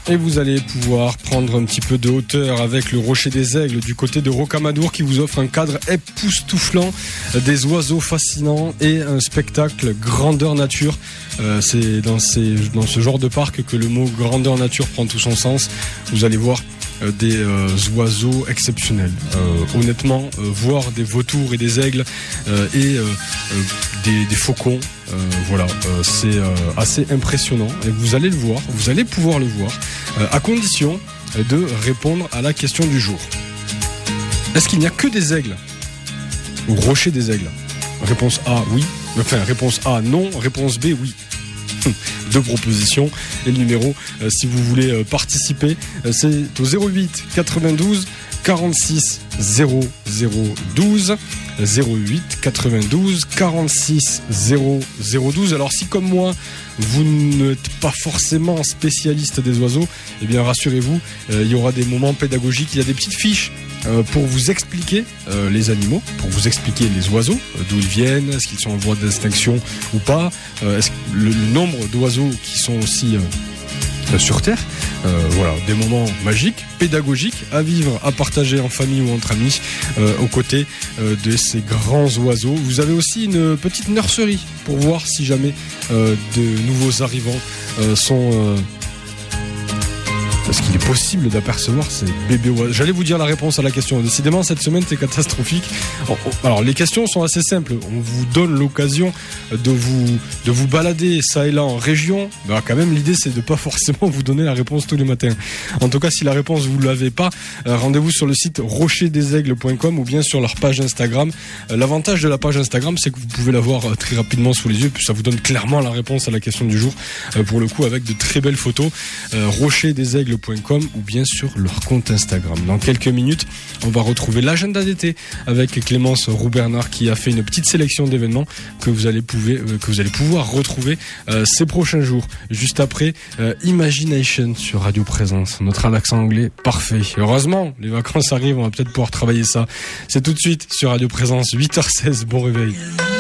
Et vous allez pouvoir prendre un petit peu de hauteur avec le Rocher des Aigles du côté de Rocamadour qui vous offre un cadre époustouflant, des oiseaux fascinants et un spectacle grandeur nature. C'est dans ce genre de parc que le mot grandeur nature prend tout son sens. Vous allez voir des oiseaux exceptionnels. Honnêtement, voir des vautours et des aigles et des faucons, c'est assez impressionnant. Et vous allez le voir, vous allez pouvoir le voir, à condition de répondre à la question du jour. Est-ce qu'il n'y a que des aigles au Rocher des Aigles? Réponse A, oui. Réponse A, non. Réponse B, oui. 2 propositions. Et le numéro, si vous voulez participer, c'est au 08 92 46 00 12. 08 92 46 00 12. Alors si comme moi vous n'êtes pas forcément spécialiste des oiseaux, eh bien rassurez-vous, il y aura des moments pédagogiques, il y a des petites fiches pour vous expliquer les animaux, pour vous expliquer les oiseaux, d'où ils viennent, est-ce qu'ils sont en voie d'extinction ou pas, est-ce que le nombre d'oiseaux qui sont aussi sur Terre. Des moments magiques, pédagogiques à vivre, à partager en famille ou entre amis aux côtés de ces grands oiseaux. Vous avez aussi une petite nurserie pour voir si jamais de nouveaux arrivants sont... Est-ce qu'il est possible d'apercevoir ces bébés oiseaux? J'allais vous dire la réponse à la question. Décidément, cette semaine, c'est catastrophique. Alors, les questions sont assez simples. On vous donne l'occasion de vous balader ça et là en région. Ben, quand même, l'idée, c'est de pas forcément vous donner la réponse tous les matins. En tout cas, si la réponse, vous l'avez pas, rendez-vous sur le site rocherdesaigles.com ou bien sur leur page Instagram. L'avantage de la page Instagram, c'est que vous pouvez la voir très rapidement sous les yeux, puis ça vous donne clairement la réponse à la question du jour. Pour le coup, avec de très belles photos. rocherdesaigles.com ou bien sur leur compte Instagram. Dans quelques minutes, on va retrouver l'agenda d'été avec Clémence Roux-Bernard qui a fait une petite sélection d'événements que vous allez pouvoir retrouver ces prochains jours. Juste après, Imagination sur Radio Présence. Notre accent anglais parfait. Heureusement, les vacances arrivent, on va peut-être pouvoir travailler ça. C'est tout de suite sur Radio Présence, 8h16. Bon réveil.